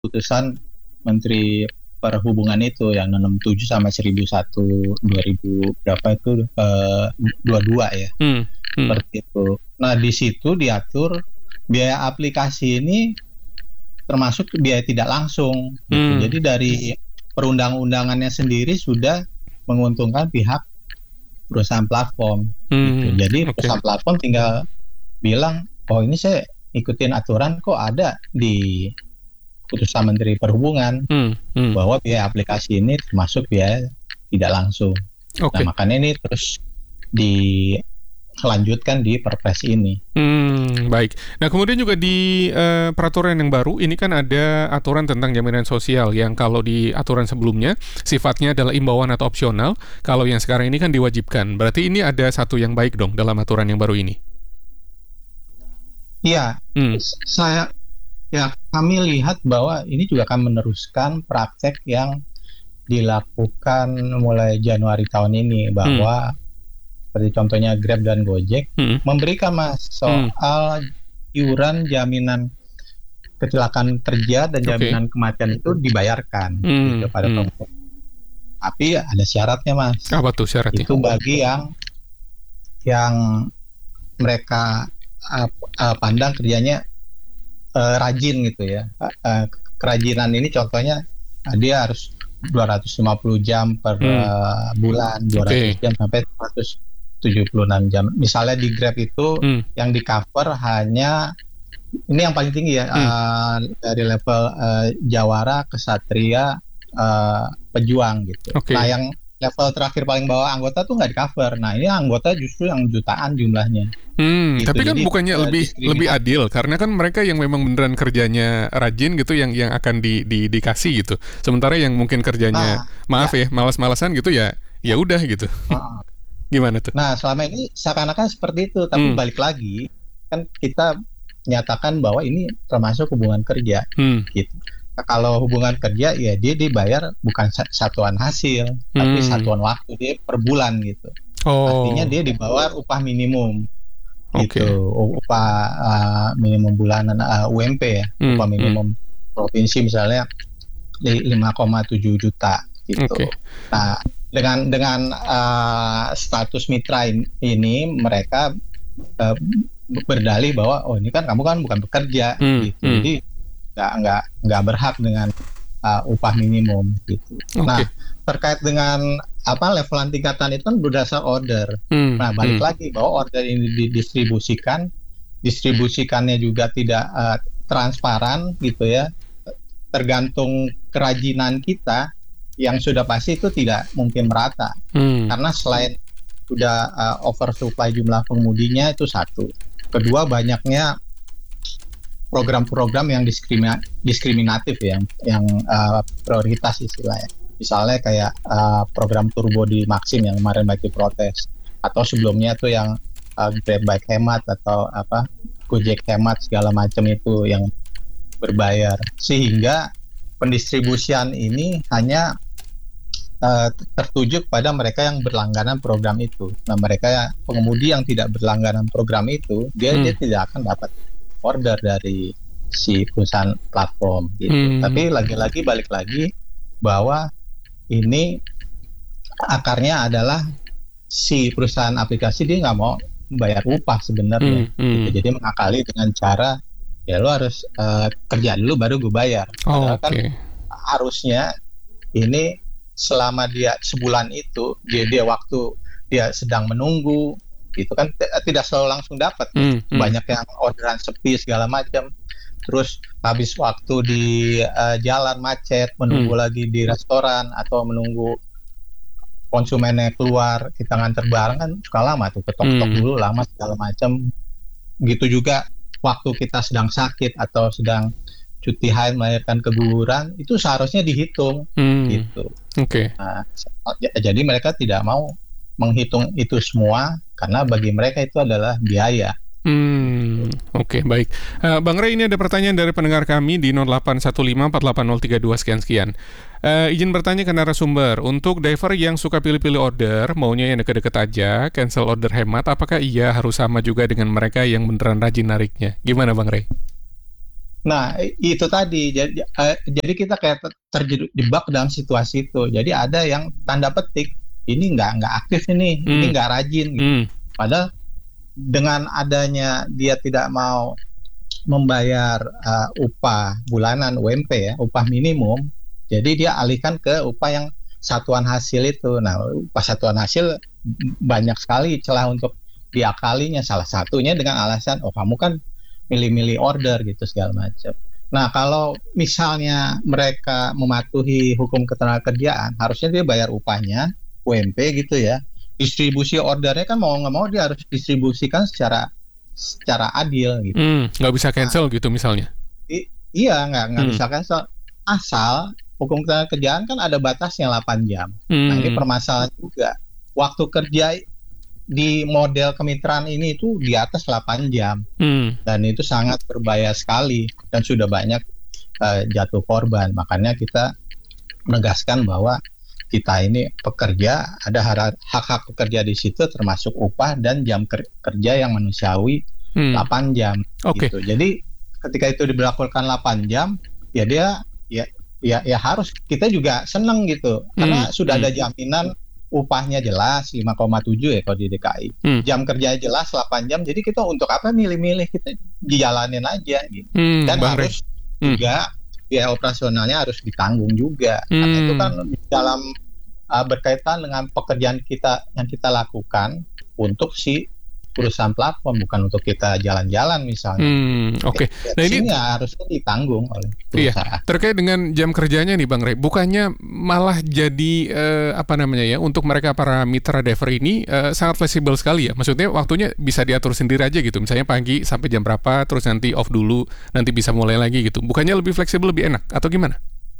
putusan Menteri Perhubungan itu yang 67 sama 1001 2000 berapa itu 22 ya. Seperti itu. Nah, di situ diatur biaya aplikasi ini termasuk biaya tidak langsung gitu. Jadi dari perundang-undangannya sendiri sudah menguntungkan pihak perusahaan platform gitu. Jadi perusahaan platform tinggal bilang, oh ini saya ikutin aturan kok ada di putusan Menteri Perhubungan bahwa biaya aplikasi ini termasuk biaya tidak langsung. Nah, makanya ini terus dilanjutkan di Perpres ini. Baik. Nah, kemudian juga di peraturan yang baru ini kan ada aturan tentang jaminan sosial yang kalau di aturan sebelumnya sifatnya adalah imbauan atau opsional. Kalau yang sekarang ini kan diwajibkan. Berarti ini ada satu yang baik dong dalam aturan yang baru ini. Iya, kami lihat bahwa ini juga akan meneruskan praktek yang dilakukan mulai Januari tahun ini, bahwa seperti contohnya Grab dan Gojek memberikan soal iuran jaminan kecelakaan kerja dan jaminan kematian itu dibayarkan gitu pada pengguna. Tapi ada syaratnya, Mas. Apa tuh syaratnya? Itu bagi yang mereka pandang kerjanya rajin gitu ya. Kerajinan ini contohnya dia harus 250 jam per bulan, 200 jam sampai 176 jam. Misalnya di Grab itu yang di cover hanya ini yang paling tinggi ya, dari level Jawara, Kesatria, Pejuang gitu. Nah, yang level terakhir paling bawah anggota tuh nggak di cover. Nah, ini anggota justru yang jutaan jumlahnya. Gitu. Tapi kan jadi, bukannya lebih adil karena kan mereka yang memang beneran kerjanya rajin gitu yang akan dikasih gitu. Sementara yang mungkin kerjanya malas-malasan gitu ya udah gitu. Gimana tuh? Nah, selama ini seakan-akan seperti itu, tapi balik lagi kan kita nyatakan bahwa ini termasuk hubungan kerja gitu. Nah, kalau hubungan kerja ya dia dibayar bukan satuan hasil, tapi satuan waktu, dia per bulan gitu. Artinya dia di bawah upah minimum. Gitu, upah minimum bulanan UMP ya, upah minimum provinsi misalnya 5,7 juta gitu. Nah, dengan status mitra ini mereka berdalih bahwa ini kan kamu kan bukan bekerja gitu. Jadi nggak berhak dengan upah minimum gitu. Nah, terkait dengan levelan tingkatan itu kan berdasar order. Nah, balik lagi bahwa order ini distribusikannya juga tidak transparan gitu ya. Tergantung kerajinan kita, yang sudah pasti itu tidak mungkin merata. Karena selain sudah oversupply jumlah pengemudinya itu satu. Kedua, banyaknya program-program yang diskriminatif ya, yang prioritas istilahnya. Misalnya kayak program Turbo di Maxim yang kemarin banyak diprotes, atau sebelumnya tuh yang Grab Bike Hemat atau Gojek Hemat segala macam itu yang berbayar, sehingga pendistribusian ini hanya tertuju pada mereka yang berlangganan program itu. Nah, mereka pengemudi yang tidak berlangganan program itu dia tidak akan dapat order dari si perusahaan platform gitu. Tapi lagi-lagi balik lagi bahwa ini akarnya adalah si perusahaan aplikasi dia nggak mau bayar upah sebenarnya. Gitu. Jadi mengakali dengan cara ya lo harus kerja dulu baru gue bayar. Padahal kan harusnya ini selama dia sebulan itu dia waktu dia sedang menunggu itu kan tidak selalu langsung dapat. Banyak yang orderan sepi segala macam. Terus habis waktu di jalan macet, menunggu lagi di restoran atau menunggu konsumennya keluar, kita nganter barang kan suka lama tuh, ketok-ketok dulu lama segala macam. Gitu juga waktu kita sedang sakit atau sedang cuti haid melahirkan keguguran itu seharusnya dihitung gitu. Nah, jadi mereka tidak mau menghitung itu semua karena bagi mereka itu adalah biaya. Baik. Bang Ray, ini ada pertanyaan dari pendengar kami di 0815480322 sekian. Izin bertanya ke narasumber, untuk driver yang suka pilih-pilih order, maunya yang deket-deket aja, cancel order hemat, apakah iya harus sama juga dengan mereka yang beneran rajin nariknya? Gimana Bang Ray? Nah, itu tadi. Jadi kita kayak terjebak dalam situasi itu. Jadi ada yang tanda petik ini nggak aktif ini Hmm. nggak rajin gitu. Hmm. Padahal dengan adanya dia tidak mau membayar upah bulanan UMP ya, upah minimum, jadi dia alihkan ke upah yang satuan hasil itu. Nah, upah satuan hasil banyak sekali celah untuk diakalinya. Salah satunya dengan alasan, oh kamu kan milih-milih order gitu segala macam. Nah, kalau misalnya mereka mematuhi hukum ketenagakerjaan, harusnya dia bayar upahnya UMP gitu ya. Distribusi ordernya kan mau nggak mau dia harus distribusikan secara adil gitu. Nggak bisa Nah, cancel gitu misalnya. iya nggak Hmm. bisa cancel. Asal hukum ketenagakerjaan kan ada batasnya 8 jam. Nah, ini Hmm. permasalahan juga. Waktu kerja di model kemitraan ini itu di atas 8 jam. Hmm. Dan itu sangat berbahaya sekali dan sudah banyak jatuh korban. Makanya kita menegaskan bahwa kita ini pekerja, ada hak-hak pekerja di situ termasuk upah dan jam kerja yang manusiawi Hmm. 8 jam Oke. gitu. Jadi ketika itu diberlakukan 8 jam, ya dia ya harus, kita juga seneng gitu. Hmm. Karena sudah ada jaminan upahnya jelas 5,7 ya kalau di DKI. Hmm. Jam kerja jelas 8 jam. Jadi kita untuk apa milih-milih, kita dijalanin aja gitu. Dan Bang Rey. harus juga biaya operasionalnya harus ditanggung juga. Karena itu kan dalam berkaitan dengan pekerjaan kita yang kita lakukan untuk si perusahaan platform, bukan untuk kita jalan-jalan misalnya. Oke. Nah ini harusnya ditanggung oleh iya, perusahaan. terkait dengan jam kerjanya nih Bang Rey, bukannya malah jadi apa namanya ya, untuk mereka para mitra diver ini sangat fleksibel sekali ya. Maksudnya waktunya bisa diatur sendiri aja gitu. Misalnya pagi sampai jam berapa, terus nanti off dulu, nanti bisa mulai lagi gitu. Bukannya lebih fleksibel, lebih enak atau gimana?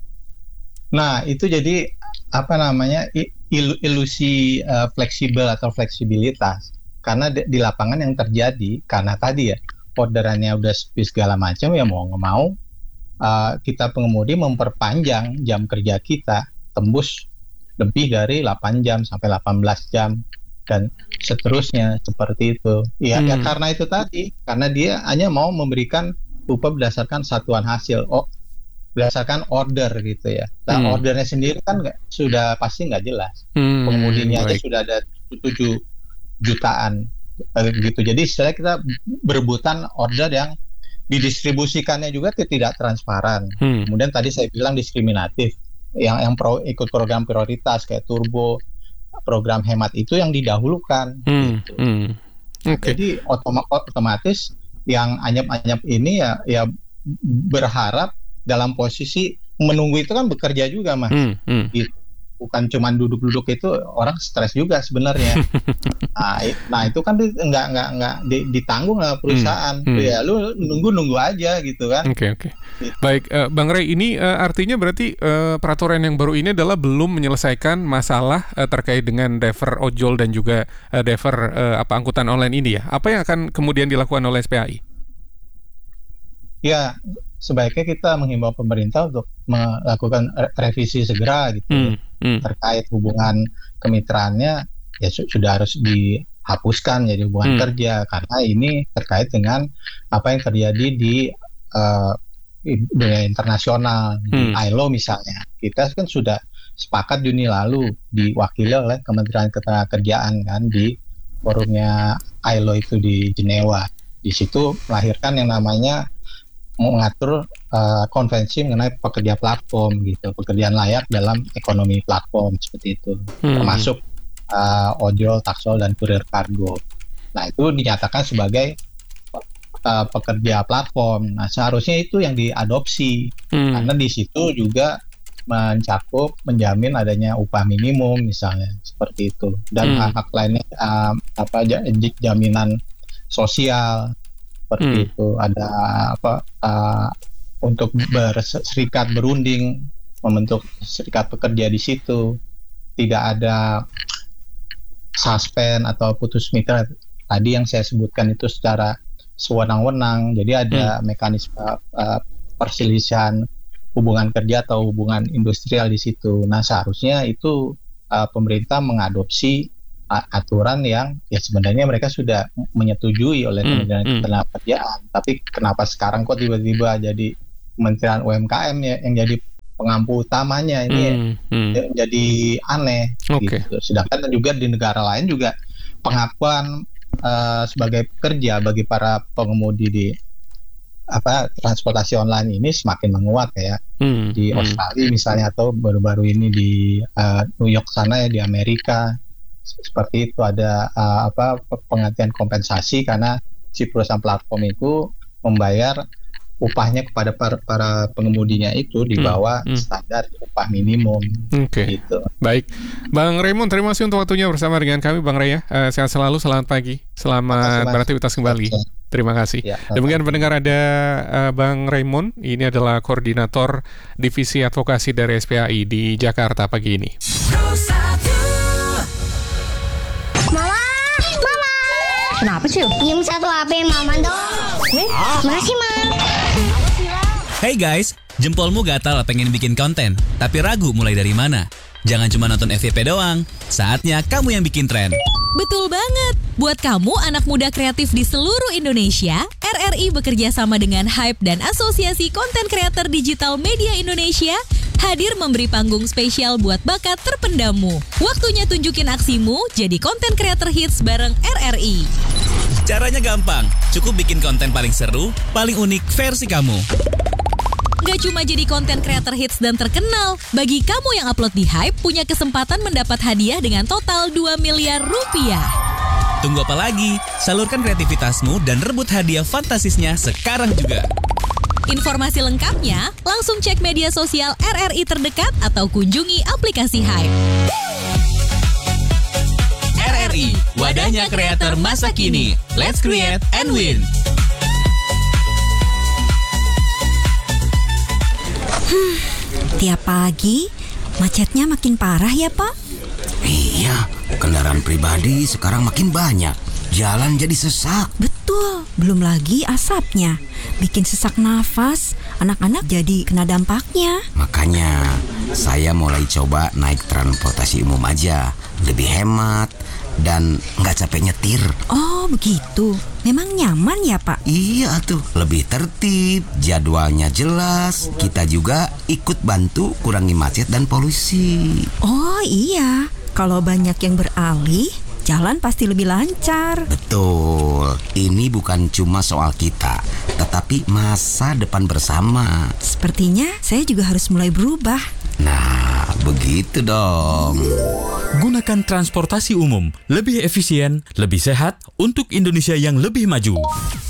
Nah, itu jadi apa namanya, ilusi fleksibel atau fleksibilitas. Karena di lapangan yang terjadi, karena tadi ya orderannya udah sepi segala macam, ya mau nggak mau kita pengemudi memperpanjang jam kerja kita tembus lebih dari 8 jam sampai 18 jam dan seterusnya seperti itu. Ya karena itu tadi, karena dia hanya mau memberikan upah berdasarkan satuan hasil, berdasarkan order gitu ya. Nah, ordernya sendiri kan sudah pasti nggak jelas. Pengemudinya aja sudah ada 7 jutaan gitu. Jadi istilahnya kita berebutan order yang didistribusikannya juga tidak transparan. Kemudian tadi saya bilang diskriminatif. Yang ikut program prioritas kayak turbo, program hemat itu yang didahulukan gitu. Okay. Jadi otomatis yang anyap-anyap ini ya berharap dalam posisi menunggu itu kan bekerja juga, Mas. Gitu. Bukan cuma duduk-duduk, itu orang stres juga sebenarnya. Nah itu kan nggak ditanggung sama perusahaan. Ya lu nunggu aja gitu kan. Oke. Gitu. Baik, Bang Rey, ini artinya berarti peraturan yang baru ini adalah belum menyelesaikan masalah terkait dengan diver ojol dan juga diver angkutan online ini ya. Apa yang akan kemudian dilakukan oleh SPAI? Ya, sebaiknya kita menghimbau pemerintah untuk melakukan revisi segera gitu. Terkait hubungan kemitraannya ya sudah harus dihapuskan jadi hubungan kerja, karena ini terkait dengan apa yang terjadi di dunia internasional, di ILO misalnya. Kita kan sudah sepakat Juni lalu diwakili oleh Kementerian Ketenagakerjaan kan di forumnya ILO itu di Jenewa. Di situ melahirkan yang namanya mengatur konvensi mengenai pekerja platform gitu, pekerjaan layak dalam ekonomi platform seperti itu, termasuk ojol, taksol, dan kurir kargo. Nah itu dinyatakan sebagai pekerja platform. Nah seharusnya itu yang diadopsi, karena di situ juga mencakup menjamin adanya upah minimum misalnya seperti itu, dan hak-hak lainnya jaminan sosial. Seperti itu, ada untuk berserikat berunding, membentuk serikat pekerja di situ, tidak ada suspend atau putus mitra tadi yang saya sebutkan itu secara sewenang-wenang. Jadi ada mekanisme perselisihan hubungan kerja atau hubungan industrial di situ. Nah seharusnya itu pemerintah mengadopsi aturan yang ya sebenarnya mereka sudah menyetujui oleh Kementerian Ketenagakerjaan. Tapi kenapa sekarang kok tiba-tiba jadi Kementerian UMKM ya yang jadi pengampu utamanya, ini jadi aneh. Gitu. Sedangkan juga di negara lain juga pengakuan sebagai pekerja bagi para pengemudi di transportasi online ini semakin menguat kayak di Australia misalnya, atau baru-baru ini di New York sana ya, di Amerika seperti itu ada penggantian kompensasi karena si perusahaan platform itu membayar upahnya kepada para pengemudinya itu di bawah standar upah minimum. Gitu. Baik, Bang Raymond, terima kasih untuk waktunya bersama dengan kami, Bang Ray ya. Sehat selalu, selamat pagi, selamat beraktivitas kembali. Terima kasih. Ya, demikian pendengar, ada Bang Raymond, ini adalah koordinator divisi advokasi dari SPAI di Jakarta pagi ini. Mama, kenapa sih? Pinjam satu HP Mama dong. Makasih, Mam. Hey guys, jempolmu gatal pengen bikin konten, tapi ragu mulai dari mana? Jangan cuma nonton FYP doang, saatnya kamu yang bikin tren. Betul banget. Buat kamu anak muda kreatif di seluruh Indonesia, RRI bekerja sama dengan Hype dan Asosiasi Konten Kreator Digital Media Indonesia hadir memberi panggung spesial buat bakat terpendammu. Waktunya tunjukin aksimu jadi konten kreator hits bareng RRI. Caranya gampang, cukup bikin konten paling seru, paling unik versi kamu. Gak cuma jadi konten kreator hits dan terkenal, bagi kamu yang upload di Hype punya kesempatan mendapat hadiah dengan total 2 miliar rupiah. Tunggu apa lagi? Salurkan kreativitasmu dan rebut hadiah fantastisnya sekarang juga. Informasi lengkapnya langsung cek media sosial RRI terdekat atau kunjungi aplikasi Hype. RRI, wadahnya kreator masa kini. Let's create and win. Tiap pagi, macetnya makin parah ya, Pak? Iya, kendaraan pribadi sekarang makin banyak. Jalan jadi sesak. Betul, belum lagi asapnya. Bikin sesak nafas, anak-anak jadi kena dampaknya. Makanya, saya mulai coba naik transportasi umum aja. Lebih hemat dan nggak capek nyetir. Oh, begitu. Memang nyaman ya, Pak? Iya tuh, lebih tertib, jadwalnya jelas. Kita juga ikut bantu kurangi macet dan polusi. Oh iya, kalau banyak yang beralih, jalan pasti lebih lancar. Betul, ini bukan cuma soal kita, tetapi masa depan bersama. Sepertinya saya juga harus mulai berubah. Nah, begitu dong. Gunakan transportasi umum, lebih efisien, lebih sehat, untuk Indonesia yang lebih maju.